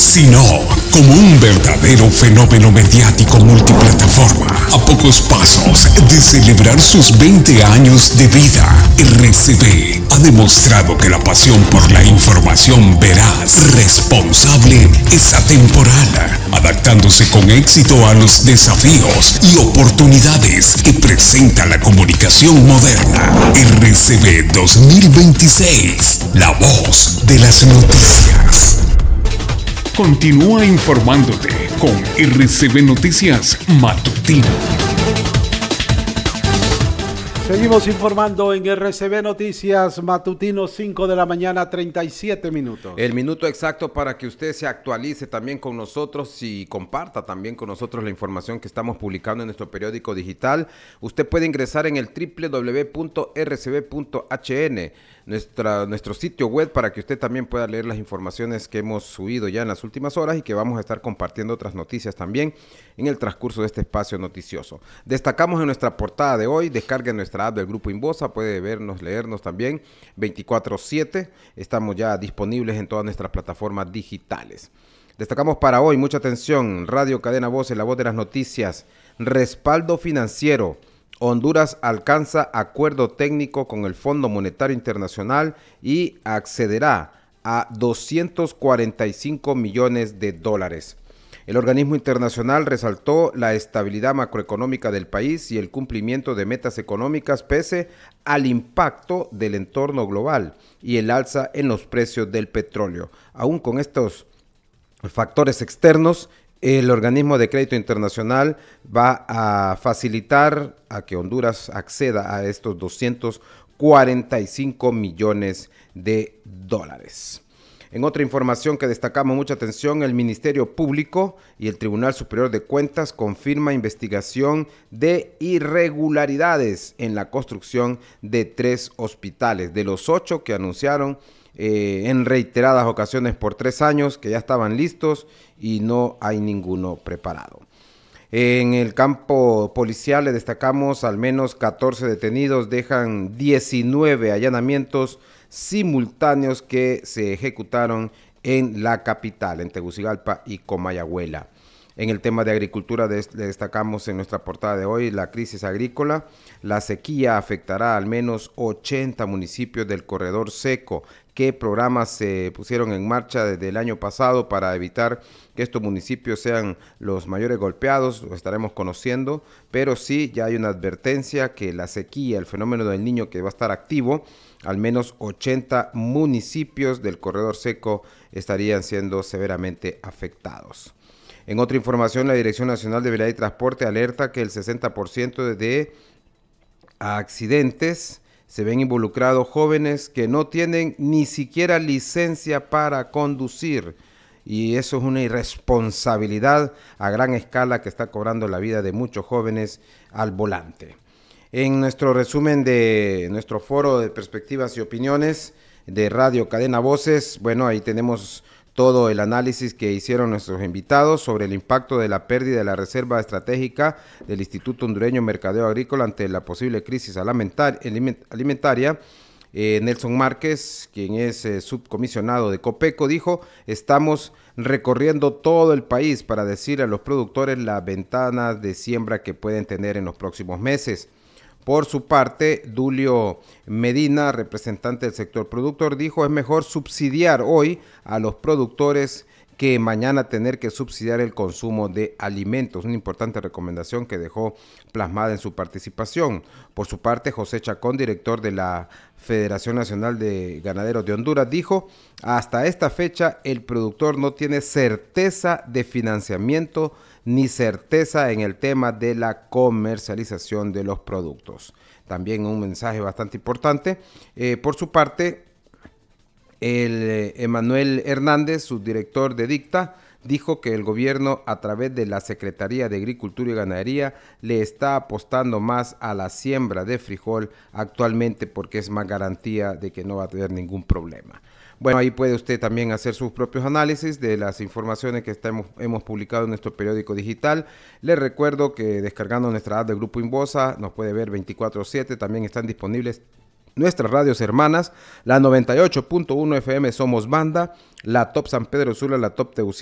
sino como un verdadero fenómeno mediático multiplataforma. A pocos pasos de celebrar sus 20 años de vida, RCB ha demostrado que la pasión por la información veraz, responsable, es atemporal, adaptándose con éxito a los desafíos y oportunidades que presenta la comunicación moderna. RCB 2026, la voz de las noticias. Continúa informándote con RCB Noticias Matutino. Seguimos informando en RCB Noticias Matutino, 5 de la mañana, 37 minutos. El minuto exacto para que usted se actualice también con nosotros y comparta también con nosotros la información que estamos publicando en nuestro periódico digital. Usted puede ingresar en el www.rcb.hn, nuestro sitio web, para que usted también pueda leer las informaciones que hemos subido ya en las últimas horas y que vamos a estar compartiendo otras noticias también en el transcurso de este espacio noticioso. Destacamos en nuestra portada de hoy: descargue nuestra app del Grupo Inbosa, puede vernos, leernos también 24/7, estamos ya disponibles en todas nuestras plataformas digitales. Destacamos para hoy, mucha atención, Radio Cadena Voces, la voz de las noticias, respaldo financiero. Honduras alcanza acuerdo técnico con el Fondo Monetario Internacional y accederá a 245 millones de dólares. El organismo internacional resaltó la estabilidad macroeconómica del país y el cumplimiento de metas económicas pese al impacto del entorno global y el alza en los precios del petróleo. Aún con estos factores externos, el organismo de crédito internacional va a facilitar a que Honduras acceda a estos 245 millones de dólares. En otra información que destacamos mucha atención, el Ministerio Público y el Tribunal Superior de Cuentas confirma investigación de irregularidades en la construcción de 3 hospitales, de los 8 que anunciaron en reiteradas ocasiones por 3 años, que ya estaban listos y no hay ninguno preparado. En el campo policial le destacamos al menos 14 detenidos, dejan 19 allanamientos simultáneos que se ejecutaron en la capital, en Tegucigalpa y Comayagüela. En el tema de agricultura le destacamos en nuestra portada de hoy la crisis agrícola. La sequía afectará al menos 80 municipios del corredor seco. ¿Qué programas se pusieron en marcha desde el año pasado para evitar que estos municipios sean los mayores golpeados? Lo estaremos conociendo, pero sí ya hay una advertencia que la sequía, el fenómeno del Niño que va a estar activo, al menos 80 municipios del corredor seco estarían siendo severamente afectados. En otra información, la Dirección Nacional de Vialidad y Transporte alerta que el 60% de accidentes se ven involucrados jóvenes que no tienen ni siquiera licencia para conducir. Y eso es una irresponsabilidad a gran escala que está cobrando la vida de muchos jóvenes al volante. En nuestro resumen de nuestro foro de perspectivas y opiniones de Radio Cadena Voces, bueno, ahí tenemos todo el análisis que hicieron nuestros invitados sobre el impacto de la pérdida de la reserva estratégica del Instituto Hondureño de Mercadeo Agrícola ante la posible crisis alimentaria. Nelson Márquez, quien es subcomisionado de Copeco, dijo: estamos recorriendo todo el país para decir a los productores las ventanas de siembra que pueden tener en los próximos meses. Por su parte, Dulio Medina, representante del sector productor, dijo: es mejor subsidiar hoy a los productores que mañana tener que subsidiar el consumo de alimentos. Una importante recomendación que dejó plasmada en su participación. Por su parte, José Chacón, director de la Federación Nacional de Ganaderos de Honduras, dijo: hasta esta fecha el productor no tiene certeza de financiamiento ni certeza en el tema de la comercialización de los productos. También un mensaje bastante importante. Por su parte, el Emanuel Hernández, subdirector de DICTA, dijo que el gobierno, a través de la Secretaría de Agricultura y Ganadería, le está apostando más a la siembra de frijol actualmente porque es más garantía de que no va a tener ningún problema. Bueno, ahí puede usted también hacer sus propios análisis de las informaciones que hemos publicado en nuestro periódico digital. Les recuerdo que descargando nuestra app del Grupo Inbosa nos puede ver 24/7, también están disponibles nuestras radios hermanas, la 98.1 FM Somos Banda, la Top San Pedro Sula, la Top Tegucigalpa,